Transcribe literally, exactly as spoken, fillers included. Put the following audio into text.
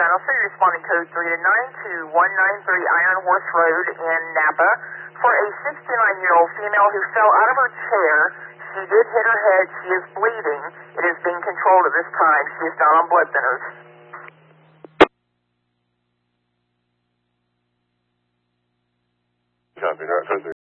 Santa Fe, responding code three to nine two one nine three Iron Horse Road in Napa for a sixty-nine-year-old female who fell out of her chair. She did hit her head. She is bleeding. It is being controlled at this time. She is down on blood thinners. Copy,